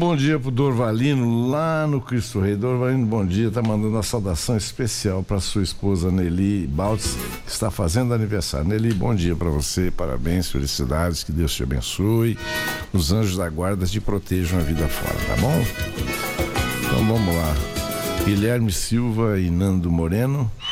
bom dia pro Dorvalino lá no Cristo Rei. Dorvalino, bom dia, tá mandando uma saudação especial para sua esposa Nelly Baltz, que está fazendo aniversário. Nelly, bom dia para você, parabéns, felicidades, que Deus te abençoe, os anjos da guarda te protejam a vida fora, tá bom? Então vamos lá. Guilherme Silva e Nando Moreno.